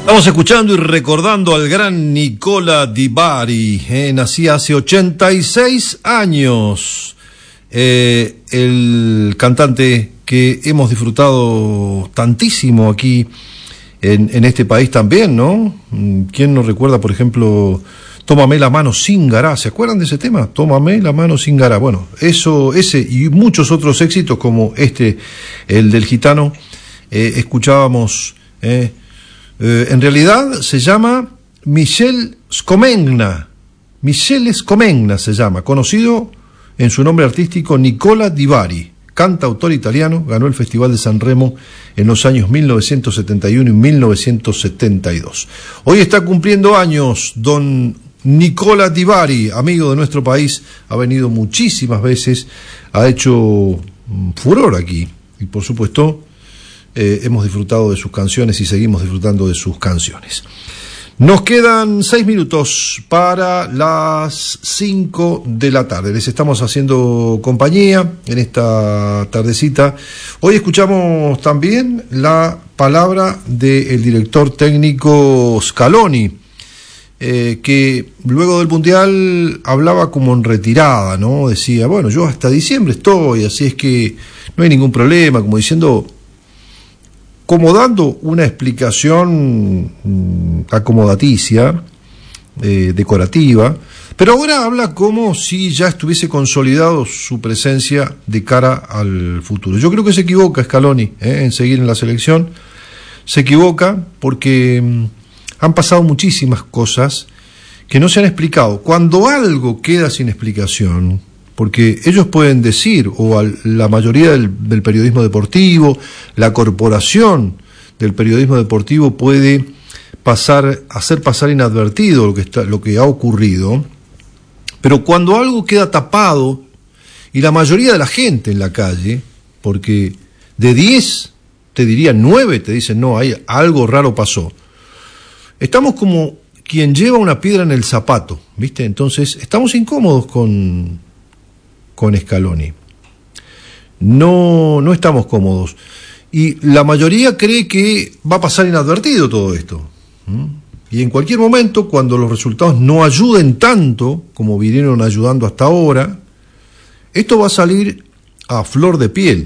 Estamos escuchando y recordando al gran Nicola Di Bari, nacía hace 86 años, el cantante que hemos disfrutado tantísimo aquí en este país también, ¿no? ¿Quién nos recuerda, por ejemplo, Tómame la mano Zingara? ¿Se acuerdan de ese tema? Tómame la mano Zingara. Bueno, ese y muchos otros éxitos como el del gitano, escuchábamos. En realidad se llama Michel Scomegna. Michele Scomegna se llama, conocido en su nombre artístico Nicola Di Bari, cantautor italiano, ganó el Festival de San Remo en los años 1971 y 1972. Hoy está cumpliendo años don Nicola Di Bari, amigo de nuestro país, ha venido muchísimas veces, ha hecho furor aquí y por supuesto hemos disfrutado de sus canciones y seguimos disfrutando de sus canciones. Nos quedan 6 minutos para las 5 de la tarde. Les estamos haciendo compañía en esta tardecita. Hoy escuchamos también la palabra del director técnico Scaloni, que luego del Mundial hablaba como en retirada, ¿no? Decía, bueno, yo hasta diciembre estoy, así es que no hay ningún problema, como diciendo, como dando una explicación acomodaticia, decorativa, pero ahora habla como si ya estuviese consolidado su presencia de cara al futuro. Yo creo que se equivoca Scaloni en seguir en la selección, se equivoca porque han pasado muchísimas cosas que no se han explicado. Cuando algo queda sin explicación, porque ellos pueden decir, o la mayoría del periodismo deportivo, la corporación del periodismo deportivo puede hacer pasar inadvertido lo que ha ocurrido, pero cuando algo queda tapado, y la mayoría de la gente en la calle, porque de 10, te diría 9, te dicen, no, algo raro pasó. Estamos como quien lleva una piedra en el zapato, ¿viste? Entonces, estamos incómodos con Scaloni. No estamos cómodos. Y la mayoría cree que va a pasar inadvertido todo esto. Y en cualquier momento, cuando los resultados no ayuden tanto como vinieron ayudando hasta ahora, esto va a salir a flor de piel.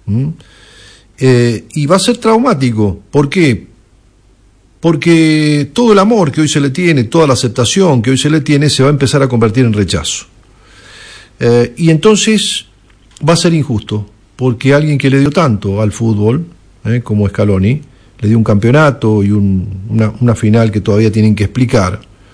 Y va a ser traumático. ¿Por qué? Porque todo el amor que hoy se le tiene, toda la aceptación que hoy se le tiene, se va a empezar a convertir en rechazo. Y entonces va a ser injusto, porque alguien que le dio tanto al fútbol, como Scaloni, le dio un campeonato y una final que todavía tienen que explicar.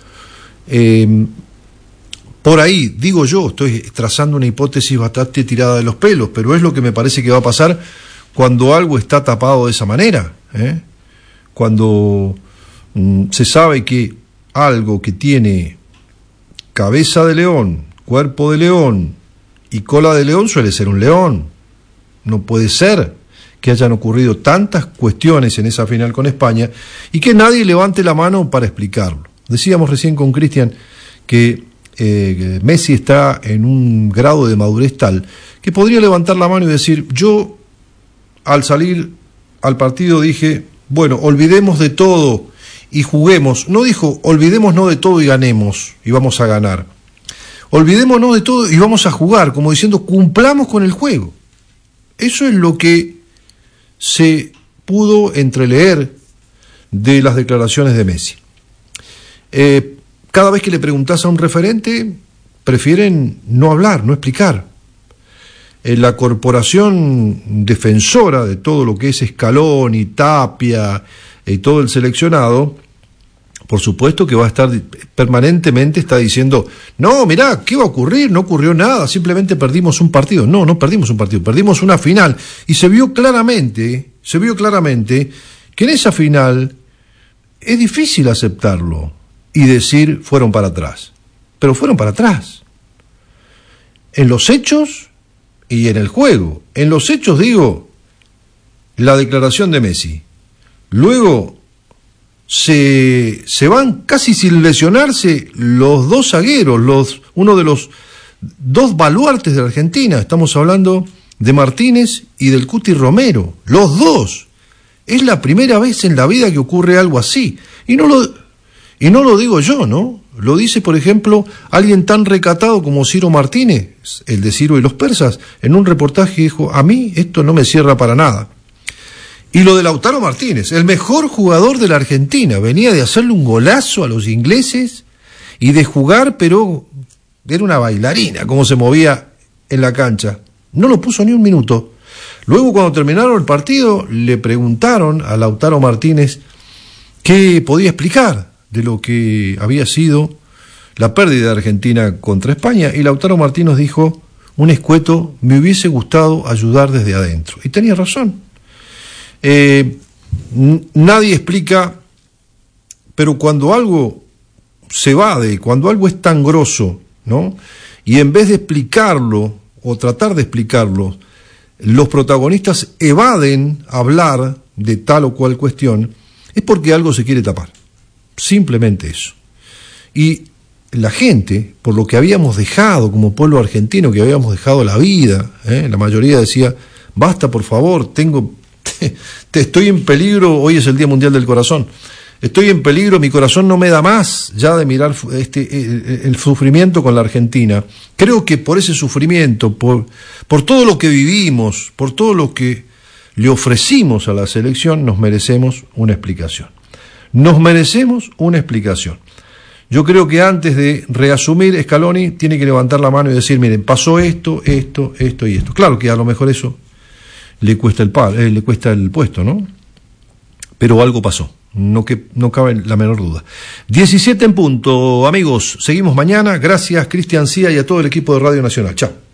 Por ahí, digo yo, estoy trazando una hipótesis bastante tirada de los pelos, pero es lo que me parece que va a pasar cuando algo está tapado de esa manera. Cuando se sabe que algo que tiene cabeza de león, cuerpo de león y cola de león suele ser un león. No puede ser que hayan ocurrido tantas cuestiones en esa final con España y que nadie levante la mano para explicarlo. Decíamos recién con Cristian que Messi está en un grado de madurez tal que podría levantar la mano y decir, yo al salir al partido dije, bueno, olvidemos de todo y juguemos. No dijo, olvidémonos de todo y ganemos y vamos a ganar. Olvidémonos de todo y vamos a jugar, como diciendo, cumplamos con el juego. Eso es lo que se pudo entreleer de las declaraciones de Messi. Cada vez que le preguntás a un referente, prefieren no hablar, no explicar. La corporación defensora de todo lo que es Scaloni, Tapia y todo el seleccionado, por supuesto que va a estar permanentemente, está diciendo, no, mirá, ¿qué va a ocurrir? No ocurrió nada, simplemente perdimos un partido. No perdimos un partido, perdimos una final. Y se vio claramente que en esa final es difícil aceptarlo y decir, fueron para atrás. Pero fueron para atrás. En los hechos y en el juego. En los hechos, digo, la declaración de Messi. Luego se van casi sin lesionarse los dos zagueros, uno de los dos baluartes de la Argentina. Estamos hablando de Martínez y del Cuti Romero, los dos. Es la primera vez en la vida que ocurre algo así. Y no lo digo yo, ¿no? Lo dice, por ejemplo, alguien tan recatado como Ciro Martínez, el de Ciro y los persas, en un reportaje dijo, a mí esto no me cierra para nada. Y lo de Lautaro Martínez, el mejor jugador de la Argentina, venía de hacerle un golazo a los ingleses y de jugar, pero era una bailarina, cómo se movía en la cancha. No lo puso ni un minuto. Luego, cuando terminaron el partido, le preguntaron a Lautaro Martínez qué podía explicar de lo que había sido la pérdida de Argentina contra España, y Lautaro Martínez dijo, un escueto, me hubiese gustado ayudar desde adentro. Y tenía razón. Nadie explica, pero cuando algo se evade, cuando algo es tan grosso, ¿no? Y en vez de explicarlo, o tratar de explicarlo, los protagonistas evaden hablar de tal o cual cuestión, es porque algo se quiere tapar. Simplemente eso. Y la gente, por lo que habíamos dejado como pueblo argentino, que habíamos dejado la vida, la mayoría decía, basta por favor, estoy en peligro, hoy es el Día Mundial del Corazón, estoy en peligro, mi corazón no me da más ya de mirar el sufrimiento con la Argentina. Creo que por ese sufrimiento, por todo lo que vivimos, por todo lo que le ofrecimos a la selección, nos merecemos una explicación. Nos merecemos una explicación. Yo creo que antes de reasumir, Scaloni tiene que levantar la mano y decir, miren, pasó esto y esto. Claro que a lo mejor eso le cuesta el puesto, ¿no? Pero algo pasó, no cabe la menor duda. 17 en punto, amigos, seguimos mañana. Gracias, Cristian Cía, y a todo el equipo de Radio Nacional. Chao.